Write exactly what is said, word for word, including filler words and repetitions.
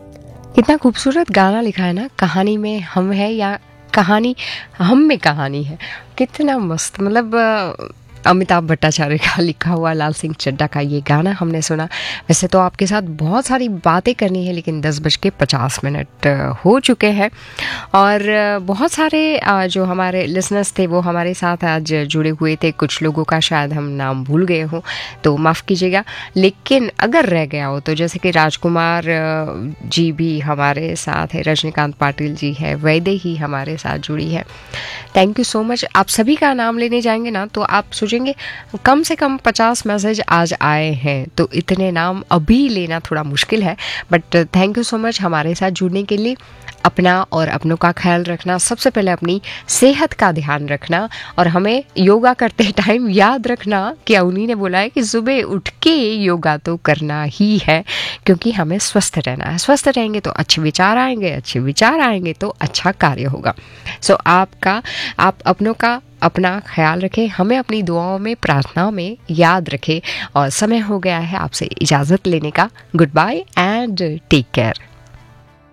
कितना खूबसूरत गाना लिखा है ना, कहानी में हम है या कहानी हम में कहानी है। कितना मस्त, मतलब अ, अमिताभ भट्टाचार्य का लिखा हुआ लाल सिंह चड्ढा का ये गाना हमने सुना। वैसे तो आपके साथ बहुत सारी बातें करनी है, लेकिन दस बज के पचास मिनट हो चुके हैं और अ, बहुत सारे अ, जो हमारे लिसनर्स थे वो हमारे साथ आज जुड़े हुए थे। कुछ लोगों का शायद हम नाम भूल गए हों तो माफ़ कीजिएगा, लेकिन अगर रह गया हो तो जैसे कि राजकुमार अ, जी भी हमारे साथ है, रजनीकांत पाटिल जी है, वैदेही हमारे साथ जुड़ी है। Thank you so much. आप सभी का नाम लेने जाएंगे ना तो आप सोचेंगे कम से कम पचास मैसेज आज आए हैं, तो इतने नाम अभी लेना थोड़ा मुश्किल है। But thank you so much हमारे साथ जुड़ने के लिए। अपना और अपनों का ख्याल रखना, सबसे पहले अपनी सेहत का ध्यान रखना, और हमें योगा करते टाइम याद रखना कि उन्हीं ने बोला है कि सुबह उठ के योगा तो करना ही है, क्योंकि हमें स्वस्थ रहना है। स्वस्थ रहेंगे तो अच्छे विचार आएंगे, अच्छे विचार आएंगे तो अच्छा कार्य होगा। सो so, आपका आप अपनों का अपना ख्याल रखें, हमें अपनी दुआओं में, प्रार्थनाओं में याद रखें। और समय हो गया है आपसे इजाज़त लेने का। Good bye and take care.